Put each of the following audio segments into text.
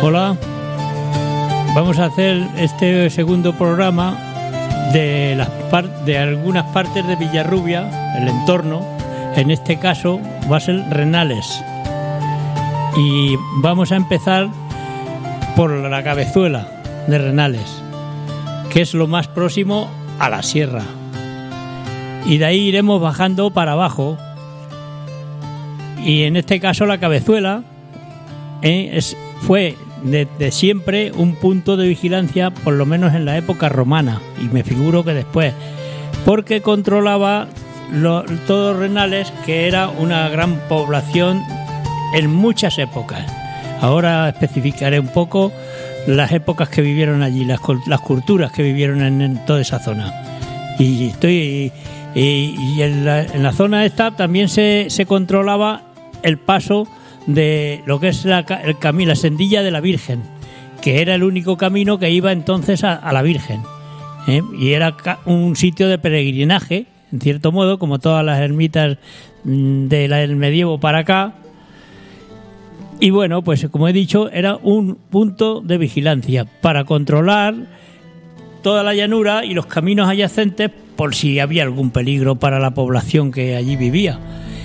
Hola, vamos a hacer este segundo programa de algunas partes de Villarrubia, el entorno. En este caso va a ser Renales. Y vamos a empezar por la Cabezuela de Renales, que es lo más próximo a la sierra. Y de ahí iremos bajando para abajo. Y en este caso la Cabezuela fue de siempre un punto de vigilancia, por lo menos en la época romana, y me figuro que después, porque controlaba todos Renales, que era una gran población en muchas épocas. Ahora especificaré un poco las épocas que vivieron allí, las culturas que vivieron en toda esa zona. Y en la zona esta también se controlaba el paso de lo que es la sendilla de la Virgen, que era el único camino que iba entonces a la Virgen, y era un sitio de peregrinaje, en cierto modo, como todas las ermitas del medievo para acá. Y bueno, pues como he dicho, era un punto de vigilancia para controlar toda la llanura y los caminos adyacentes por si había algún peligro para la población que allí vivía.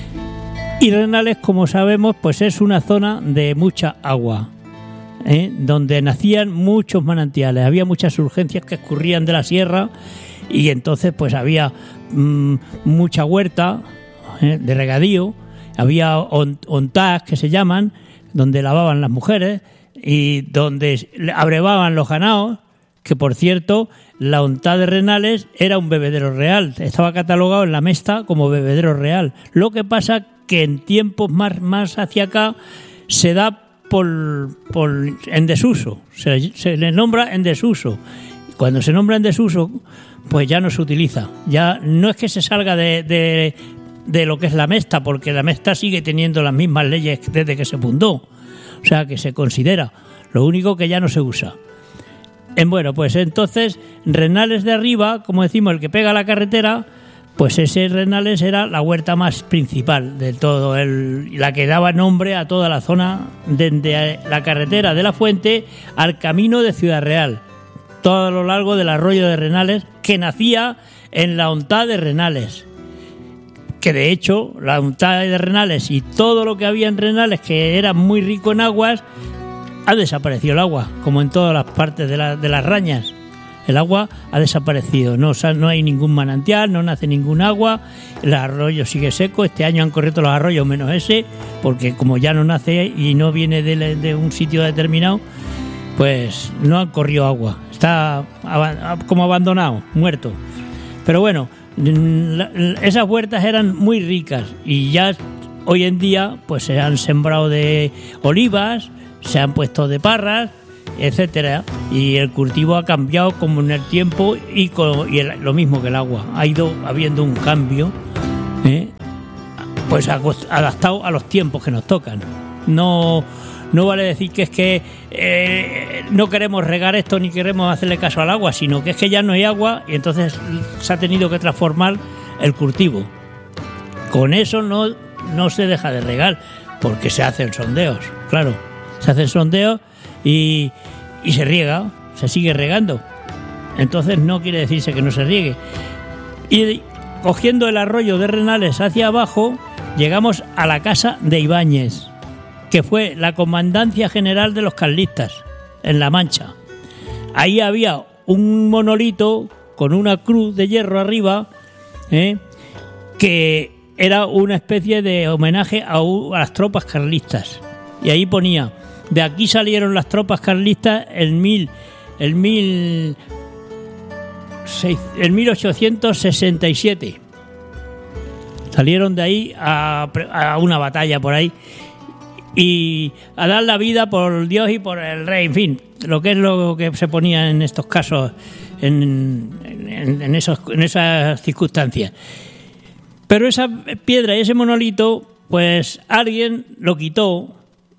Y Renales, como sabemos, pues es una zona de mucha agua, donde nacían muchos manantiales, había muchas urgencias que escurrían de la sierra, y entonces pues había mucha huerta de regadío, había ontás que se llaman, donde lavaban las mujeres y donde abrevaban los ganados, que por cierto la ontá de Renales era un bebedero real, estaba catalogado en la Mesta como bebedero real. Lo que pasa que en tiempos más hacia acá se da en desuso, se le nombra en desuso. Cuando se nombra en desuso, pues ya no se utiliza. Ya no es que se salga de lo que es la Mesta, porque la Mesta sigue teniendo las mismas leyes desde que se fundó. O sea, que se considera. Lo único que ya no se usa. Bueno, pues entonces, Renales de arriba, como decimos, el que pega a la carretera, pues ese Renales era la huerta más principal de todo, la que daba nombre a toda la zona, desde la carretera de la Fuente al camino de Ciudad Real, todo a lo largo del arroyo de Renales, que nacía en la ontá de Renales. Que de hecho, la ontá de Renales y todo lo que había en Renales, que era muy rico en aguas, ha desaparecido el agua, como en todas las partes de las Rañas. El agua ha desaparecido, no hay ningún manantial, no nace ningún agua, el arroyo sigue seco. Este año han corrido los arroyos menos ese, porque como ya no nace y no viene de un sitio determinado, pues no han corrido agua, está como abandonado, muerto. Pero bueno, esas huertas eran muy ricas y ya hoy en día pues se han sembrado de olivas, se han puesto de parras, etcétera, y el cultivo ha cambiado como en el tiempo y lo mismo que el agua, ha ido habiendo un cambio, pues adaptado a los tiempos que nos tocan. No vale decir que es que no queremos regar esto ni queremos hacerle caso al agua, sino que es que ya no hay agua y entonces se ha tenido que transformar el cultivo. Con eso no se deja de regar, porque se hacen sondeos, claro, se hacen sondeos y se riega, se sigue regando. Entonces no quiere decirse que no se riegue. Y cogiendo el arroyo de Renales hacia abajo, llegamos a la casa de Ibáñez, que fue la comandancia general de los carlistas en La Mancha. Ahí había un monolito con una cruz de hierro arriba, que era una especie de homenaje a las tropas carlistas. Y ahí ponía: de aquí salieron las tropas carlistas en 1867. Salieron de ahí a una batalla por ahí y a dar la vida por Dios y por el rey, en fin, lo que se ponía en estos casos, en esas circunstancias. Pero esa piedra y ese monolito, pues alguien lo quitó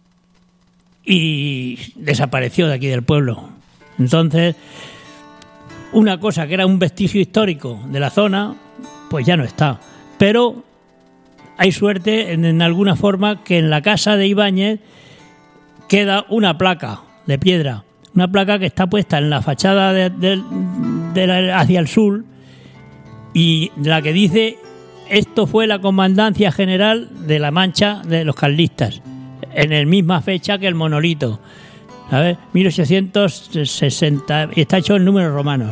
y desapareció de aquí del pueblo. Entonces, una cosa que era un vestigio histórico de la zona, pues ya no está. Pero hay suerte en alguna forma que en la casa de Ibáñez queda una placa de piedra. Una placa que está puesta en la fachada hacia el sur y la que dice: esto fue la Comandancia General de la Mancha de los carlistas, en la misma fecha que el monolito, ¿sabes? 1860, y está hecho en números romanos.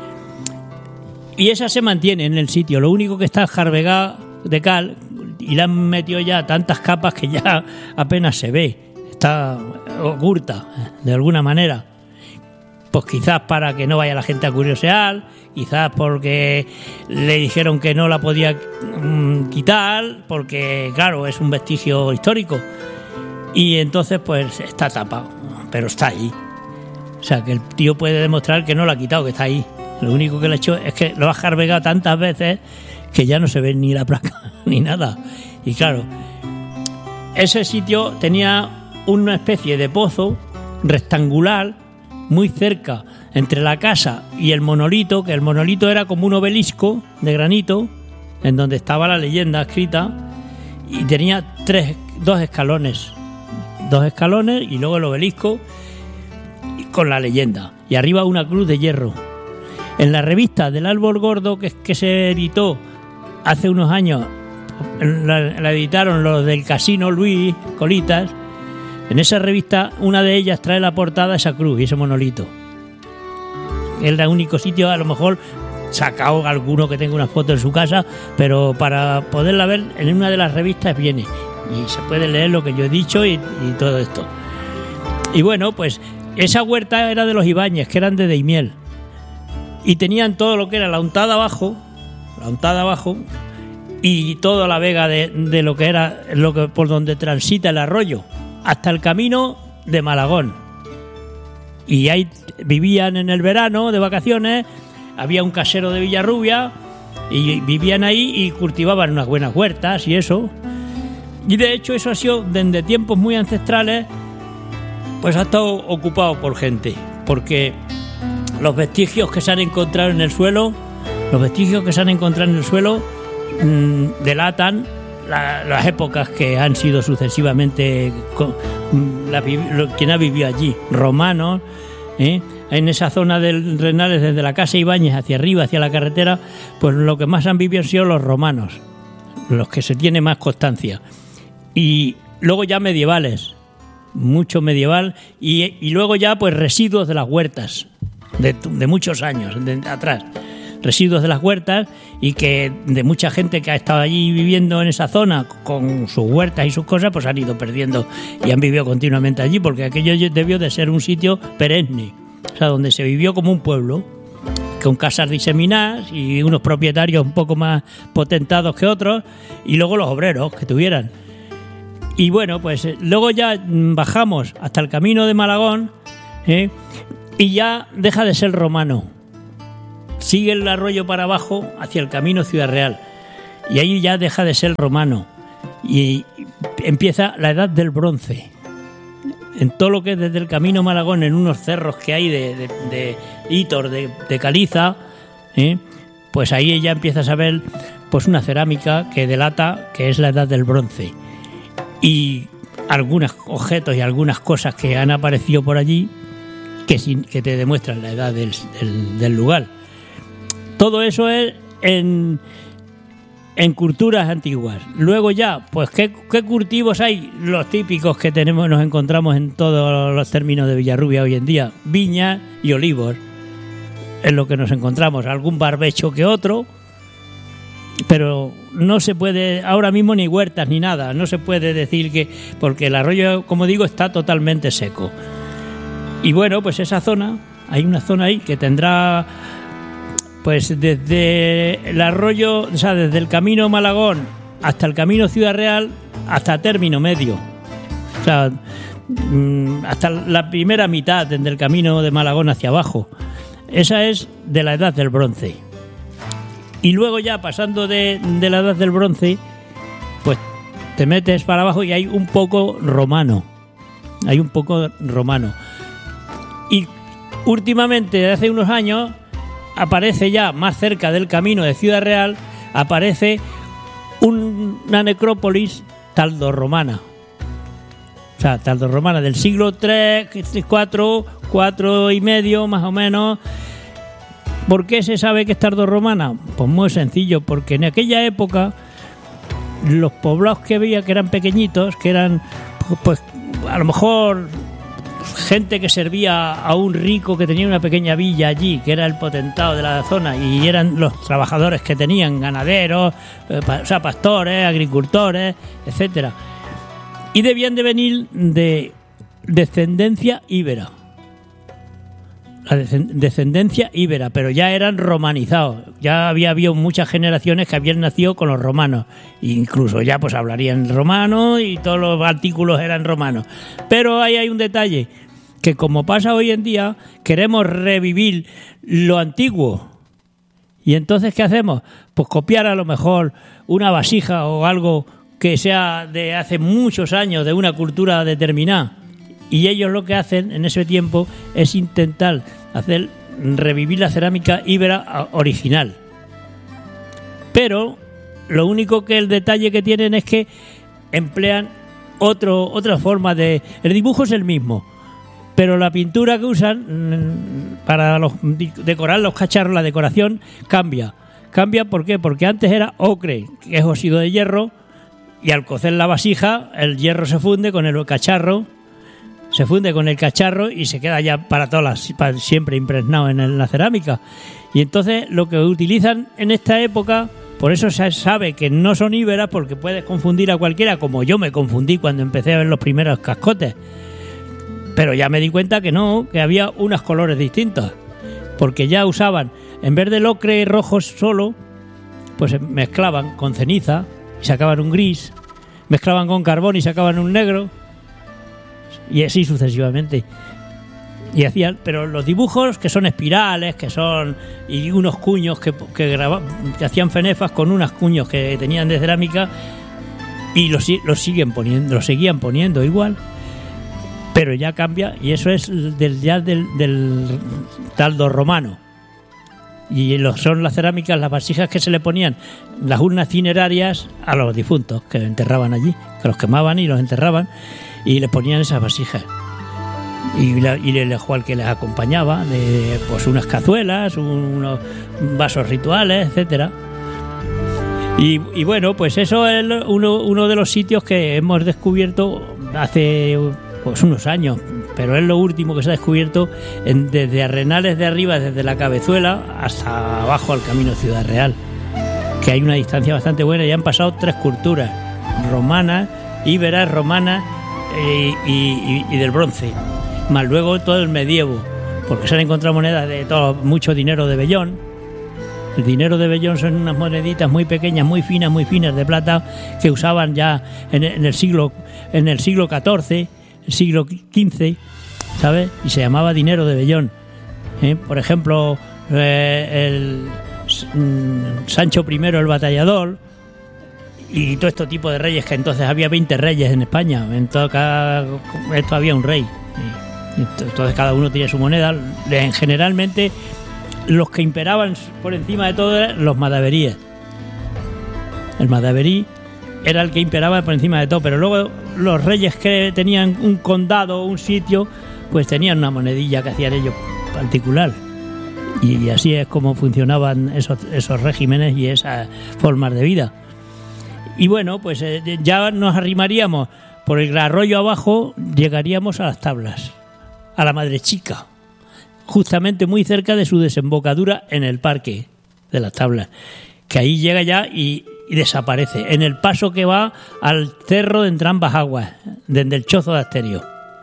Y esa se mantiene en el sitio, lo único que está jarvegada de cal y le han metido ya tantas capas que ya apenas se ve, está oculta de alguna manera. Pues quizás para que no vaya la gente a curiosear, quizás porque le dijeron que no la podía quitar, porque claro, es un vestigio histórico. Y entonces pues está tapado, pero está ahí. O sea, que el tío puede demostrar que no la ha quitado, que está ahí. Lo único que le ha hecho es que lo ha jarvegado tantas veces que ya no se ve ni la placa ni nada. Y claro, ese sitio tenía una especie de pozo rectangular muy cerca entre la casa y el monolito, que el monolito era como un obelisco de granito en donde estaba la leyenda escrita, y tenía dos escalones y luego el obelisco con la leyenda y arriba una cruz de hierro. En la revista del Árbol Gordo que se editó hace unos años, la editaron los del Casino Luis Colitas. En esa revista, una de ellas trae la portada esa cruz y ese monolito. Es el único sitio, a lo mejor sacado alguno que tenga una foto en su casa, pero para poderla ver en una de las revistas viene y se puede leer lo que yo he dicho y todo esto. Y bueno, pues esa huerta era de los Ibáñez, que eran de Daimiel, y tenían todo lo que era la untada abajo y toda la vega de lo que era por donde transita el arroyo, hasta el camino de Malagón. Y ahí vivían en el verano de vacaciones, había un casero de Villarrubia y vivían ahí y cultivaban unas buenas huertas y eso. Y de hecho eso ha sido desde tiempos muy ancestrales, pues ha estado ocupado por gente, porque los vestigios que se han encontrado en el suelo, delatan las épocas que han sido sucesivamente quien ha vivido allí, romanos, en esa zona del Renales, desde la casa Ibáñez hacia arriba, hacia la carretera, pues lo que más han vivido han sido los romanos, los que se tiene más constancia. Y luego ya medievales, mucho medieval, y luego ya pues residuos de las huertas, de muchos años atrás. Residuos de las huertas y que de mucha gente que ha estado allí viviendo en esa zona con sus huertas y sus cosas, pues han ido perdiendo y han vivido continuamente allí, porque aquello debió de ser un sitio perenne, o sea, donde se vivió como un pueblo, con casas diseminadas y unos propietarios un poco más potentados que otros, y luego los obreros que tuvieran. Y bueno, pues luego ya bajamos hasta el camino de Malagón, y ya deja de ser romano. Sigue el arroyo para abajo hacia el camino Ciudad Real y ahí ya deja de ser romano y empieza la edad del bronce. En todo lo que es desde el camino Malagón, en unos cerros que hay de hitor, de caliza, pues ahí ya empiezas a ver pues una cerámica que delata que es la edad del bronce, y algunos objetos y algunas cosas que han aparecido por allí que te demuestran la edad del lugar. Todo eso es en culturas antiguas. Luego ya, pues ¿qué cultivos hay? Los típicos que nos encontramos en todos los términos de Villarrubia hoy en día: viñas y olivos. Es lo que nos encontramos. Algún barbecho que otro, pero no se puede ahora mismo ni huertas ni nada. No se puede decir que, porque el arroyo, como digo, está totalmente seco. Y bueno, pues esa zona, hay una zona ahí que tendrá, pues desde el arroyo, o sea, desde el camino Malagón hasta el camino Ciudad Real, hasta término medio. O sea, hasta la primera mitad desde el camino de Malagón hacia abajo. Esa es de la edad del bronce. Y luego ya pasando de la edad del bronce, pues te metes para abajo y hay un poco romano. Y últimamente, hace unos años, aparece ya más cerca del camino de Ciudad Real, aparece una necrópolis tardorromana. O sea, tardorromana del siglo III, IV y medio, más o menos. ¿Por qué se sabe que es tardorromana? Pues muy sencillo, porque en aquella época los poblados que había, que eran pequeñitos, que eran pues a lo mejor gente que servía a un rico que tenía una pequeña villa allí, que era el potentado de la zona, y eran los trabajadores que tenían ganaderos, pastores, agricultores, etcétera, y debían de venir de descendencia íbera. La descendencia íbera, pero ya eran romanizados. Ya había habido muchas generaciones que habían nacido con los romanos. Incluso ya pues hablarían romano y todos los artículos eran romanos. Pero ahí hay un detalle, que como pasa hoy en día, queremos revivir lo antiguo. Y entonces, ¿qué hacemos? Pues copiar a lo mejor una vasija o algo que sea de hace muchos años, de una cultura determinada. Y ellos lo que hacen en ese tiempo es intentar hacer revivir la cerámica íbera original. Pero lo único que el detalle que tienen es que emplean otra forma de... El dibujo es el mismo, pero la pintura que usan para decorar los cacharros, la decoración cambia. ¿Cambia por qué? Porque antes era ocre, que es óxido de hierro, y al cocer la vasija el hierro se funde con el cacharro. Se funde con el cacharro y se queda ya para siempre impregnado en la cerámica. Y entonces lo que utilizan en esta época, por eso se sabe que no son íberas, porque puedes confundir a cualquiera, como yo me confundí cuando empecé a ver los primeros cascotes. Pero ya me di cuenta que no, que había unos colores distintos, porque ya usaban, en vez del ocre rojo solo, pues mezclaban con ceniza y sacaban un gris, mezclaban con carbón y sacaban un negro, y así sucesivamente. Y hacían, pero los dibujos que son espirales, que son, y unos cuños que hacían fenefas con unos cuños que tenían de cerámica, y los seguían poniendo igual, pero ya cambia, y eso es del tardorromano. Y son las cerámicas, las vasijas que se le ponían, las urnas cinerarias a los difuntos que enterraban allí, que los quemaban y los enterraban, y les ponían esas vasijas. Y el juego que les acompañaba, pues unas cazuelas, unos vasos rituales, etcétera. Y bueno, pues eso es uno de los sitios que hemos descubierto hace pues unos años, pero es lo último que se ha descubierto desde Arenales de arriba, desde la Cabezuela hasta abajo al Camino Ciudad Real, que hay una distancia bastante buena, y han pasado 3 culturas, romanas, íberas, romanas y del bronce, más luego todo el medievo, porque se han encontrado monedas de mucho dinero de vellón. El dinero de vellón son unas moneditas muy pequeñas, muy finas de plata, que usaban ya en el siglo XIV, el siglo XV, ¿sabes? Y se llamaba dinero de vellón. Por ejemplo, el Sancho I el Batallador, y todo este tipo de reyes, que entonces había 20 reyes en España, esto había un rey, y entonces cada uno tenía su moneda. Generalmente los que imperaban por encima de todo eran los madaveríes. El madaverí era el que imperaba por encima de todo, pero luego los reyes que tenían un condado o un sitio, pues tenían una monedilla que hacían ellos particular, y así es como funcionaban esos regímenes y esas formas de vida. Y bueno, pues ya nos arrimaríamos por el arroyo abajo, llegaríamos a las Tablas, a la Madre Chica, justamente muy cerca de su desembocadura en el parque de las Tablas, que ahí llega ya y desaparece en el paso que va al cerro de Entrambas Aguas, desde el Chozo de Asterio.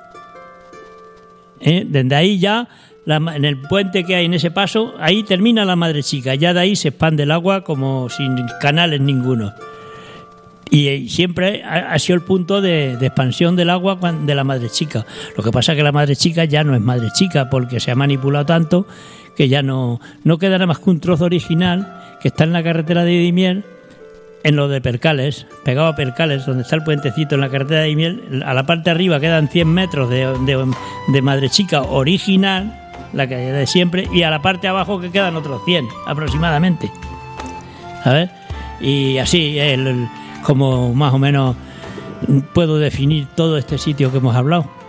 Desde ahí ya, en el puente que hay en ese paso, ahí termina la Madre Chica, ya de ahí se expande el agua como sin canales ninguno. Y siempre ha sido el punto de expansión del agua de la Madre Chica. Lo que pasa es que la Madre Chica ya no es Madre Chica, porque se ha manipulado tanto que ya no queda nada más que un trozo original que está en la carretera de Dimiel, en lo de Percales, pegado a Percales, donde está el puentecito en la carretera de Dimiel. A la parte de arriba quedan 100 metros de Madre Chica original, la que de siempre, y a la parte de abajo que quedan otros 100 aproximadamente, ¿sabes? Y así como más o menos puedo definir todo este sitio que hemos hablado.